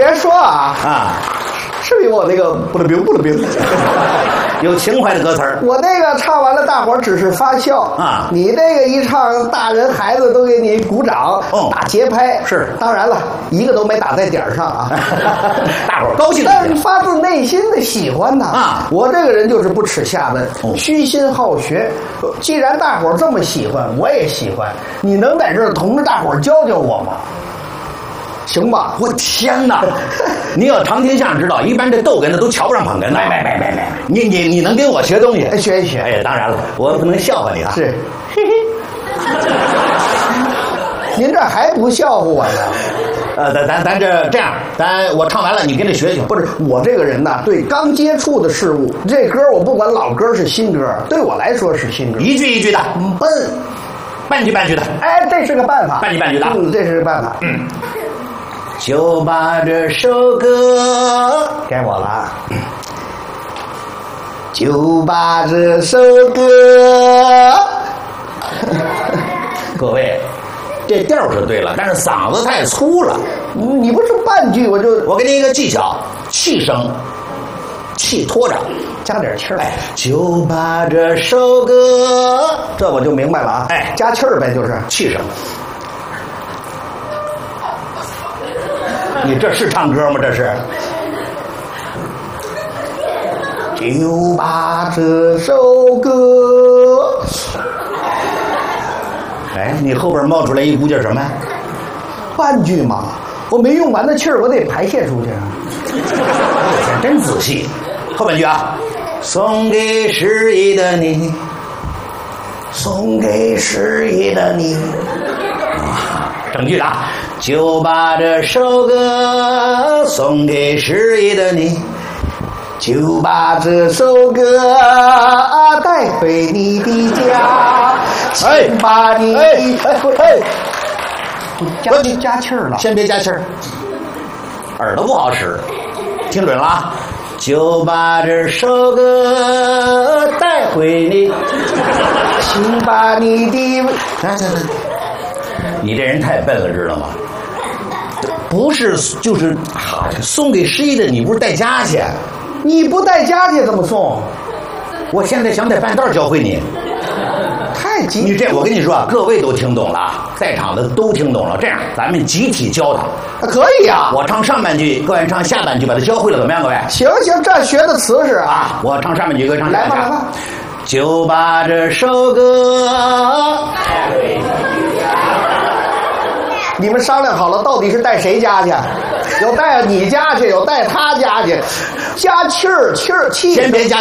别说啊，是比我那个不了冰， 有情怀的歌词儿。 我那个唱完了，大伙儿只是发笑啊， 你那个一唱，大人孩子都给你鼓掌，打节拍。 是， 当然了，一个都没打在点儿上啊， 大伙儿高兴。 但是发自内心的喜欢呐啊！ 我这个人就是不耻下问，虚心好学。既然大伙儿这么喜欢，我也喜欢。你能在这儿同着大伙儿教教我吗？行吧， 我天哪！你要常听相声知道，一般这逗哏的都瞧不上捧哏的。没，你能跟我学东西？ 学一学。 哎，当然了，我不能笑话你啊。 是，嘿嘿。您这还不笑话我呢？ 咱这样，我唱完了，你跟着学学。 不是我这个人呐，对刚接触的事物，这歌我不管老歌是新歌，对我来说是新歌， 一句一句的， 笨， 半句半句的。 哎，这是个办法， 半句半句的， 这是个办法。 就把这首歌该我了啊，就把这首歌， 各位，这调是对了，但是嗓子太粗了。 你不是半句我给你一个技巧，气声，气拖着， 加点气儿。 哎，就把这首歌， 这我就明白了啊。 哎， 加气儿呗，就是气声。你这是唱歌吗？这是。 就把这首歌。 哎，你后边冒出来一股劲什么？ 半句嘛，我没用完的气儿，我得排泄出去啊。 真仔细。后半句啊，送给失意的你， 送给失意的你。 整句的啊。就把这首歌送给失意的你， 就把这首歌带回你的家，请把你加气儿了， 先别加气儿，耳朵不好使，听准了啊！就把这首歌带回你， 请把你的你这人太笨了，知道吗？不是，就是送给失意的你，不是带家去？ 你不带家去怎么送？ 我现在想在半道教会你。 太急！ 你这我跟你说啊，各位都听懂了，在场的都听懂了。这样，咱们集体教他。 可以呀， 我唱上半句，各位唱下半句，把它教会了，怎么样？各位？ 行，这学的瓷实啊！ 我唱上半句，各位唱下半句。 来吧。 就把这首歌。 你们商量好了，到底是带谁家去？有带你家去，有带他家去，加气儿，气。 先别加。